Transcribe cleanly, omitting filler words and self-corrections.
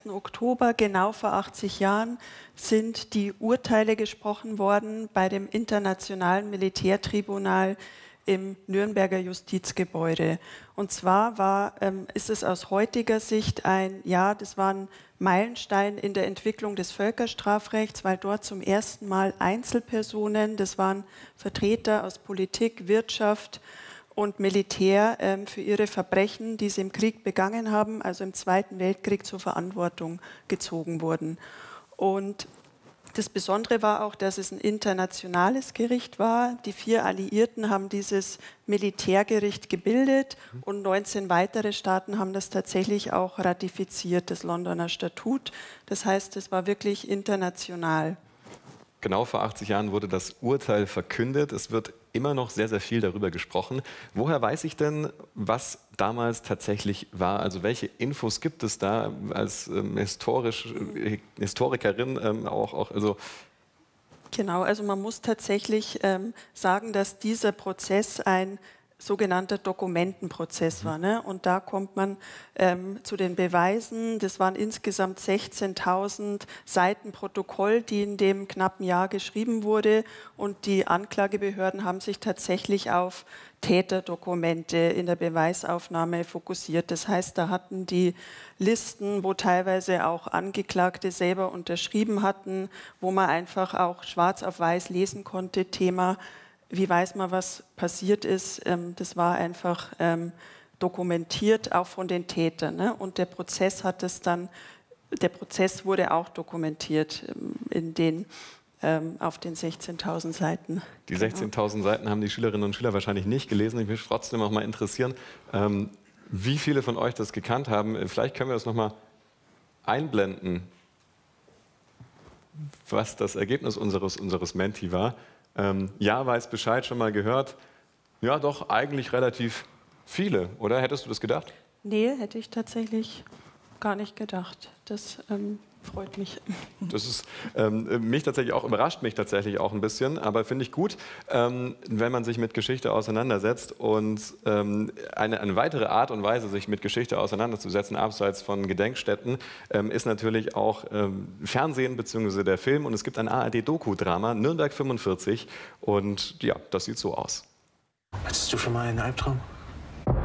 Oktober, genau vor 80 Jahren, sind die Urteile gesprochen worden bei dem Internationalen Militärtribunal im Nürnberger Justizgebäude. Und zwar ist es aus heutiger Sicht das war ein Meilenstein in der Entwicklung des Völkerstrafrechts, weil dort zum ersten Mal Einzelpersonen, das waren Vertreter aus Politik, Wirtschaft und Militär, für ihre Verbrechen, die sie im Krieg begangen haben, also im Zweiten Weltkrieg, zur Verantwortung gezogen wurden. Und das Besondere war auch, dass es ein internationales Gericht war. Die 4 Alliierten haben dieses Militärgericht gebildet und 19 weitere Staaten haben das tatsächlich auch ratifiziert, das Londoner Statut. Das heißt, es war wirklich international. Genau vor 80 Jahren wurde das Urteil verkündet. Es wird immer noch sehr, sehr viel darüber gesprochen. Woher weiß ich denn, was damals tatsächlich war? Also welche Infos gibt es da als Historikerin also Genau, also man muss tatsächlich sagen, dass dieser Prozess ein sogenannter Dokumentenprozess war. Ne? Und da kommt man zu den Beweisen. Das waren insgesamt 16.000 Seiten Protokoll, die in dem knappen Jahr geschrieben wurde. Und die Anklagebehörden haben sich tatsächlich auf Täterdokumente in der Beweisaufnahme fokussiert. Das heißt, da hatten die Listen, wo teilweise auch Angeklagte selber unterschrieben hatten, wo man einfach auch schwarz auf weiß lesen konnte, Thema, wie weiß man, was passiert ist. Das war einfach dokumentiert, auch von den Tätern. Ne? Und der Prozess wurde auch dokumentiert auf den 16.000 Seiten. Die 16.000 Seiten haben die Schülerinnen und Schüler wahrscheinlich nicht gelesen. Ich mich trotzdem auch mal interessieren, wie viele von euch das gekannt haben. Vielleicht können wir das noch mal einblenden, was das Ergebnis unseres Menti war. Ja, weiß Bescheid, schon mal gehört. Ja, doch, eigentlich relativ viele, oder? Hättest du das gedacht? Nee, hätte ich tatsächlich gar nicht gedacht. Das freut mich. Das ist überrascht mich tatsächlich auch ein bisschen, aber finde ich gut, wenn man sich mit Geschichte auseinandersetzt. Und eine weitere Art und Weise, sich mit Geschichte auseinanderzusetzen, abseits von Gedenkstätten, ist natürlich auch Fernsehen bzw. der Film. Und es gibt ein ARD-Doku-Drama, Nürnberg 45. Und ja, das sieht so aus. Hattest du schon mal einen Albtraum?